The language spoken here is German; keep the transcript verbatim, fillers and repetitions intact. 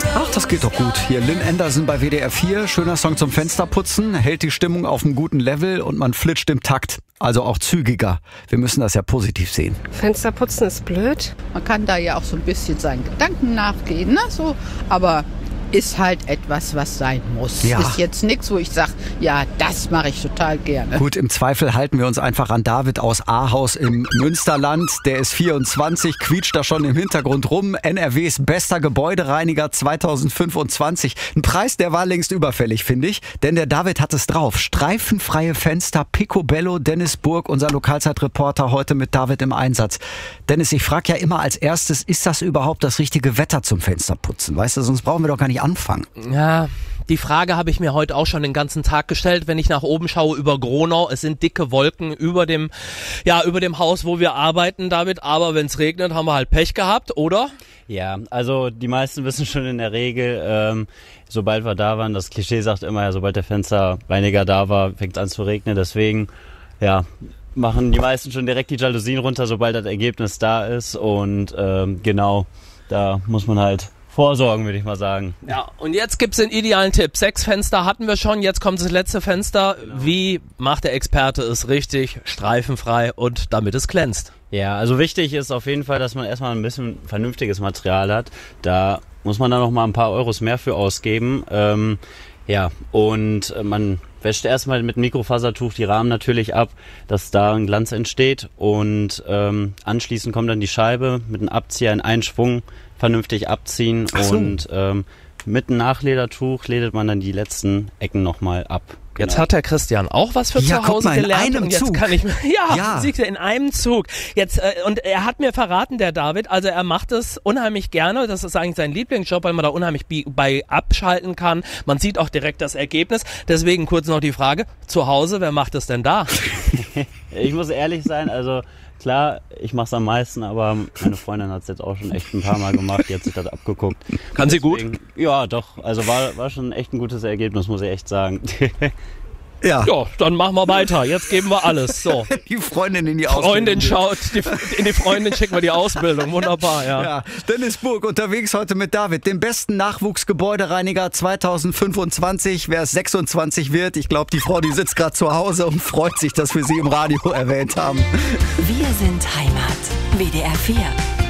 Ach, das geht doch gut. Hier Lynn Anderson bei W D R vier. Schöner Song zum Fensterputzen. Hält die Stimmung auf einem guten Level und man flitscht im Takt. Also auch zügiger. Wir müssen das ja positiv sehen. Fensterputzen ist blöd. Man kann da ja auch so ein bisschen seinen Gedanken nachgehen, ne? So, aber ist halt etwas, was sein muss. Ja. Ist jetzt nichts, wo ich sage, ja, das mache ich total gerne. Gut, im Zweifel halten wir uns einfach an David aus Ahaus im Münsterland. Der ist vierundzwanzig, quietscht da schon im Hintergrund rum. N R Ws bester Gebäudereiniger zweitausendfünfundzwanzig. Ein Preis, der war längst überfällig, finde ich. Denn der David hat es drauf. Streifenfreie Fenster, Picobello, Dennis Burg, unser Lokalzeitreporter, heute mit David im Einsatz. Dennis, ich frage ja immer als erstes, ist das überhaupt das richtige Wetter zum Fensterputzen? Weißt du, sonst brauchen wir doch gar nicht anfangen. Ja, die Frage habe ich mir heute auch schon den ganzen Tag gestellt, wenn ich nach oben schaue über Gronau. Es sind dicke Wolken über dem, ja, über dem Haus, wo wir arbeiten, David. Aber wenn es regnet, haben wir halt Pech gehabt, oder? Ja, also die meisten wissen schon in der Regel, ähm, sobald wir da waren, das Klischee sagt immer, ja, sobald der Fensterreiniger da war, fängt es an zu regnen. Deswegen, ja, machen die meisten schon direkt die Jalousien runter, sobald das Ergebnis da ist. Und ähm, genau, da muss man halt vorsorgen, würde ich mal sagen. Ja, und jetzt gibt's den idealen Tipp. Sechs Fenster hatten wir schon, jetzt kommt das letzte Fenster. Genau. Wie macht der Experte es richtig, streifenfrei und damit es glänzt? Ja, also wichtig ist auf jeden Fall, dass man erstmal ein bisschen vernünftiges Material hat. Da muss man dann noch mal ein paar Euros mehr für ausgeben. Ähm, ja, und man wäscht erstmal mit Mikrofasertuch die Rahmen natürlich ab, dass da ein Glanz entsteht. Und ähm, anschließend kommt dann die Scheibe mit einem Abzieher in einen Schwung vernünftig abziehen. So. Und ähm, mit einem Nachledertuch ledet man dann die letzten Ecken nochmal ab. Jetzt hat der Christian auch was für ja, zu Hause guck mal, gelernt in einem und jetzt Zug. kann ich ja, ja. siehst du, in einem Zug. Jetzt äh, und er hat mir verraten, der David, also er macht es unheimlich gerne, das ist eigentlich sein Lieblingsjob, weil man da unheimlich bei abschalten kann. Man sieht auch direkt das Ergebnis. Deswegen kurz noch die Frage, zu Hause, wer macht es denn da? Ich muss ehrlich sein, also klar, ich mache es am meisten, aber meine Freundin hat es jetzt auch schon echt ein paar Mal gemacht, die hat sich das abgeguckt. Kann sie gut? Ja, doch, also war, war schon echt ein gutes Ergebnis, muss ich echt sagen. Ja. Ja, dann machen wir weiter. Jetzt geben wir alles. So. Die Freundin in die Ausbildung. Freundin schaut, die, in die Freundin schicken wir die Ausbildung. Wunderbar, ja. Ja, Dennis Burg unterwegs heute mit David, dem besten Nachwuchsgebäudereiniger zweitausendfünfundzwanzig. Wer es sechsundzwanzig wird, ich glaube, die Frau, die sitzt gerade zu Hause und freut sich, dass wir sie im Radio erwähnt haben. Wir sind Heimat. W D R vier.